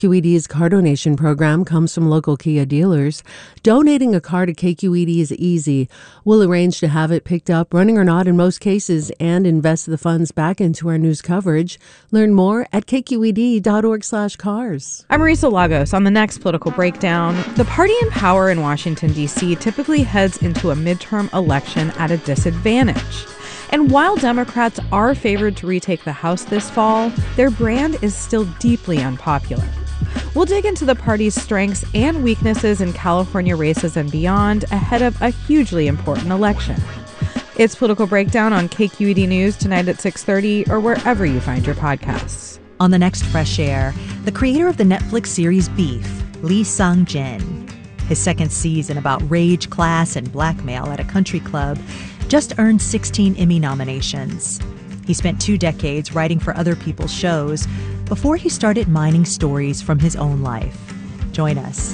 KQED's car donation program comes from local Kia dealers. Donating a car to KQED is easy. We'll arrange to have it picked up, running or not in most cases, and invest the funds back into our news coverage. Learn more at kqed.org/cars. I'm Marisa Lagos. On the next political breakdown, the party in power in Washington, D.C. typically heads into a midterm election at a disadvantage. And while Democrats are favored to retake the House this fall, their brand is still deeply unpopular. We'll dig into the party's strengths and weaknesses in California races and beyond ahead of a hugely important election. It's Political Breakdown on KQED News tonight at 6:30 or wherever you find your podcasts. On the next Fresh Air, the creator of the Netflix series Beef, Lee Sung-jin. His second season about rage, class, and blackmail at a country club just earned 16 Emmy nominations. He spent 2 decades writing for other people's shows before he started mining stories from his own life. Join us.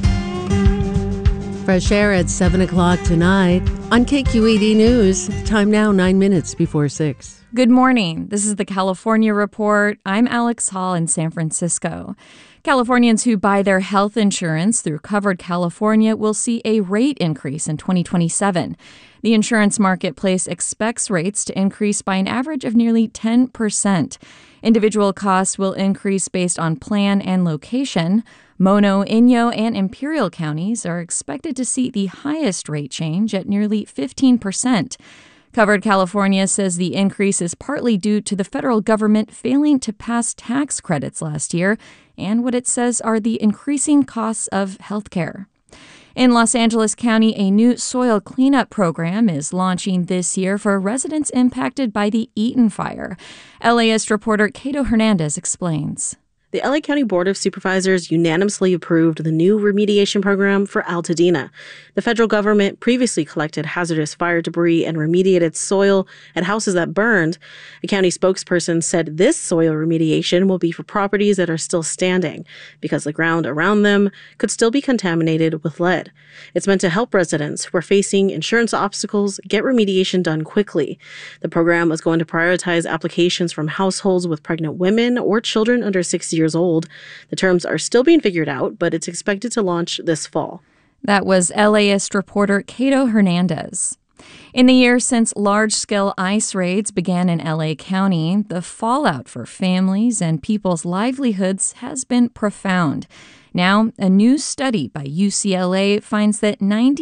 Fresh Air at 7 o'clock tonight on KQED News. Time now 9 minutes before 6. Good morning. This is the California Report. I'm Alex Hall in San Francisco. Californians who buy their health insurance through Covered California will see a rate increase in 2027. The insurance marketplace expects rates to increase by an average of nearly 10%. Individual costs will increase based on plan and location. Mono, Inyo, and Imperial counties are expected to see the highest rate change at nearly 15%. Covered California says the increase is partly due to the federal government failing to pass tax credits last year and what it says are the increasing costs of health care. In Los Angeles County, a new soil cleanup program is launching this year for residents impacted by the Eaton fire. LAist reporter Cato Hernandez explains. The LA County Board of Supervisors unanimously approved the new remediation program for Altadena. The federal government previously collected hazardous fire debris and remediated soil at houses that burned. A county spokesperson said this soil remediation will be for properties that are still standing because the ground around them could still be contaminated with lead. It's meant to help residents who are facing insurance obstacles get remediation done quickly. The program is going to prioritize applications from households with pregnant women or children under 6 years old. The terms are still being figured out, but it's expected to launch this fall. That was LAist reporter Cato Hernandez. In the year since large-scale ICE raids began in LA County, the fallout for families and people's livelihoods has been profound. Now, a new study by UCLA finds that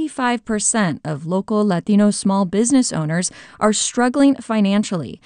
95% of local Latino small business owners are struggling financially.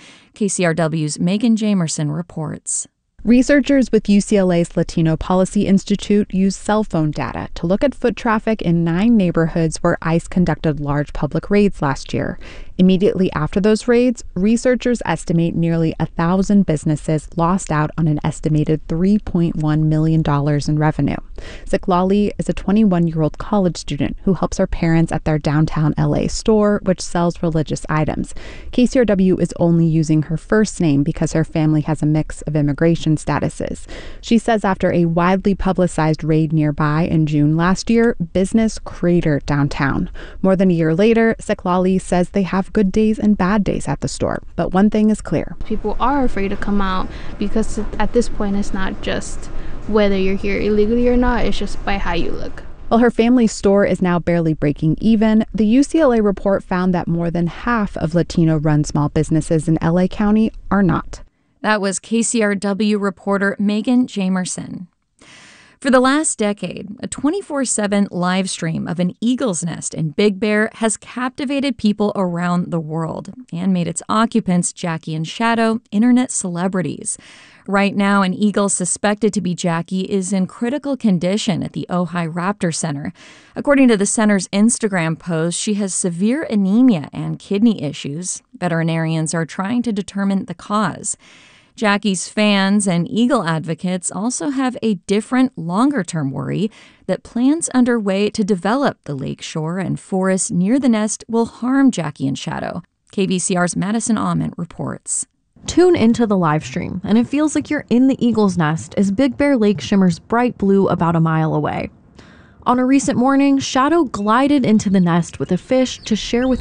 KCRW's Megan Jamerson reports. Researchers with UCLA's Latino Policy Institute used cell phone data to look at foot traffic in 9 neighborhoods where ICE conducted large public raids last year. Immediately after those raids, researchers estimate nearly 1,000 businesses lost out on an estimated $3.1 million in revenue. Ziklali is a 21-year-old college student who helps her parents at their downtown LA store, which sells religious items. KCRW is only using her first name because her family has a mix of immigration statuses. She says after a widely publicized raid nearby in June last year, business cratered downtown. More than a year later, Ziklali says they have good days and bad days at the store. But one thing is clear. People are afraid to come out because at this point it's not just whether you're here illegally or not, it's just by how you look. While her family's store is now barely breaking even, the UCLA report found that more than half of Latino-run small businesses in LA County are not. That was KCRW reporter Megan Jamerson. For the last decade, a 24/7 live stream of an eagle's nest in Big Bear has captivated people around the world and made its occupants, Jackie and Shadow, internet celebrities. Right now, an eagle suspected to be Jackie is in critical condition at the Ojai Raptor Center. According to the center's Instagram post, she has severe anemia and kidney issues. Veterinarians are trying to determine the cause. Jackie's fans and eagle advocates also have a different, longer-term worry that plans underway to develop the lakeshore and forest near the nest will harm Jackie and Shadow. KVCR's Madison Ament reports. Tune into the live stream, and it feels like you're in the eagle's nest as Big Bear Lake shimmers bright blue about a mile away. On a recent morning, Shadow glided into the nest with a fish to share with